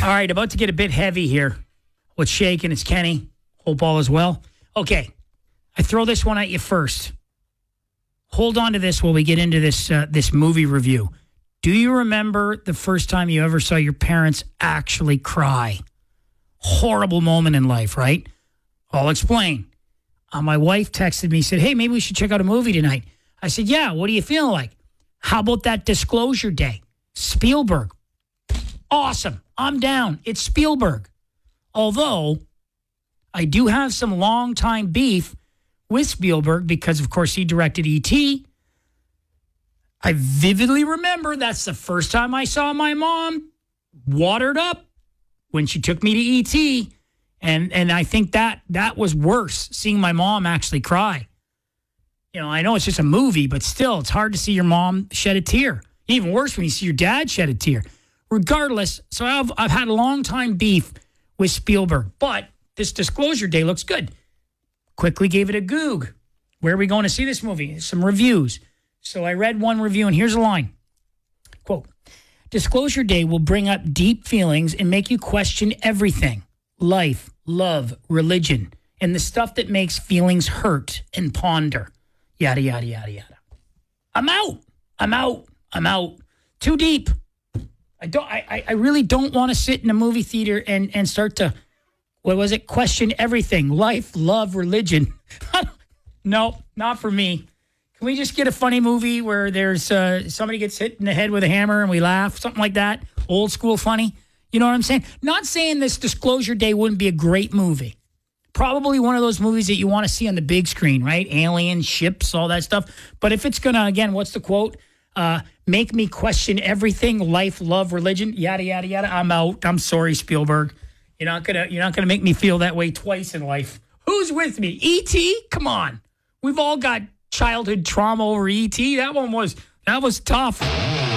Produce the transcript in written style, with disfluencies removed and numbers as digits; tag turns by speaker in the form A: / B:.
A: All right, about to get a bit heavy here. What's shaking? It's Kenny. Hope all is well. Okay, I throw this one at you first. Hold on to this while we get into this movie review. Do you remember the first time you ever saw your parents actually cry? Horrible moment in life, right? I'll explain. My wife texted me, said, hey, maybe we should check out a movie tonight. I said, yeah, what are you feeling like? How about that Disclosure Day? Spielberg. Awesome. I'm down. It's Spielberg. Although, I do have some long-time beef with Spielberg because, of course, he directed E.T. I vividly remember that's the first time I saw my mom watered up when she took me to E.T., and I think that was worse, seeing my mom actually cry. You know, I know it's just a movie, but still, it's hard to see your mom shed a tear. Even worse when you see your dad shed a tear. Regardless, so I've had a long time beef with Spielberg, but this Disclosure Day looks good. Quickly gave it a goog. Where are we going to see this movie? Some reviews. So I read one review, and here's a line. Quote, Disclosure Day will bring up deep feelings and make you question everything. Life, love, religion, and the stuff that makes feelings hurt and ponder. Yada, yada, yada, yada. I'm out. Too deep. I really don't want to sit in a movie theater and start to, question everything. Life, love, religion. No, not for me. Can we just get a funny movie where there's somebody gets hit in the head with a hammer and we laugh? Something like that. Old school funny. You know what I'm saying? Not saying this Disclosure Day wouldn't be a great movie. Probably one of those movies that you want to see on the big screen, right? Aliens, ships, all that stuff. But if it's going to, again, what's the quote? Make me question everything, life, love, religion, yada, yada, yada. I'm out. I'm sorry, Spielberg. You're not gonna make me feel that way twice in life. Who's with me? E.T.? Come on. We've all got childhood trauma over E.T. That was tough.